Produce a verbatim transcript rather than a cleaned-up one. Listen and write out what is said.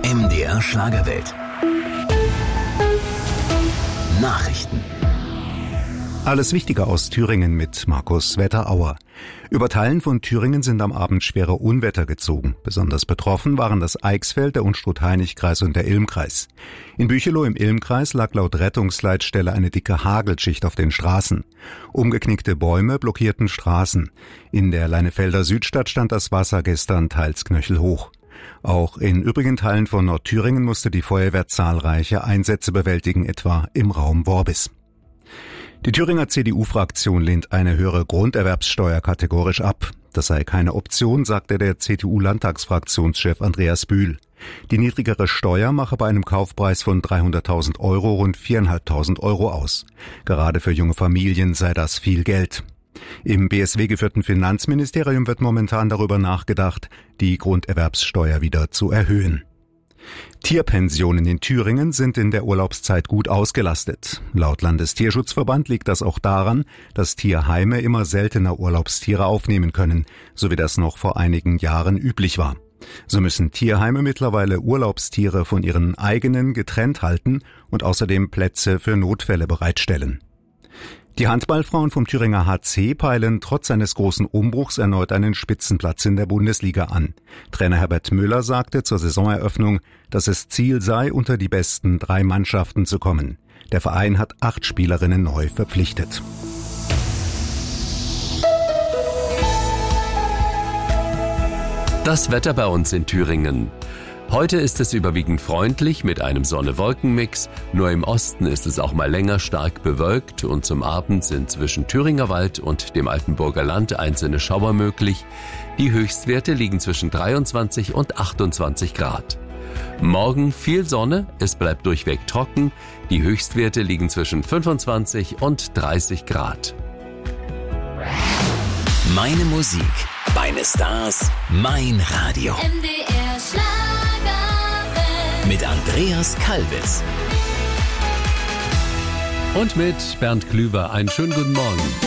M D R Schlagerwelt. Nachrichten. Alles Wichtige aus Thüringen mit Markus Wetterauer. Über Teilen von Thüringen sind am Abend schwere Unwetter gezogen. Besonders betroffen waren das Eichsfeld, der Unstrut-Hainich-Kreis und der Ilmkreis. In Büchelow im Ilmkreis lag laut Rettungsleitstelle eine dicke Hagelschicht auf den Straßen. Umgeknickte Bäume blockierten Straßen. In der Leinefelder Südstadt stand das Wasser gestern teils knöchelhoch. Auch in übrigen Teilen von Nordthüringen musste die Feuerwehr zahlreiche Einsätze bewältigen, etwa im Raum Worbis. Die Thüringer C D U-Fraktion lehnt eine höhere Grunderwerbssteuer kategorisch ab. Das sei keine Option, sagte der C T U-Landtagsfraktionschef Andreas Bühl. Die niedrigere Steuer mache bei einem Kaufpreis von dreihunderttausend Euro rund viertausendfünfhundert Euro aus. Gerade für junge Familien sei das viel Geld. Im B S W-geführten Finanzministerium wird momentan darüber nachgedacht, die Grunderwerbssteuer wieder zu erhöhen. Tierpensionen in Thüringen sind in der Urlaubszeit gut ausgelastet. Laut Landestierschutzverband liegt das auch daran, dass Tierheime immer seltener Urlaubstiere aufnehmen können, so wie das noch vor einigen Jahren üblich war. So müssen Tierheime mittlerweile Urlaubstiere von ihren eigenen getrennt halten und außerdem Plätze für Notfälle bereitstellen. Die Handballfrauen vom Thüringer H C peilen trotz eines großen Umbruchs erneut einen Spitzenplatz in der Bundesliga an. Trainer Herbert Müller sagte zur Saisoneröffnung, dass es Ziel sei, unter die besten drei Mannschaften zu kommen. Der Verein hat acht Spielerinnen neu verpflichtet. Das Wetter bei uns in Thüringen. Heute ist es überwiegend freundlich mit einem Sonne-Wolken-Mix. Nur im Osten ist es auch mal länger stark bewölkt und zum Abend sind zwischen Thüringer Wald und dem Altenburger Land einzelne Schauer möglich. Die Höchstwerte liegen zwischen dreiundzwanzig und achtundzwanzig Grad. Morgen viel Sonne, es bleibt durchweg trocken. Die Höchstwerte liegen zwischen fünfundzwanzig und dreißig Grad. Meine Musik, meine Stars, mein Radio. M D R Schlagerwelt. Mit Andreas Kalbitz. Und mit Bernd Klüver einen schönen guten Morgen.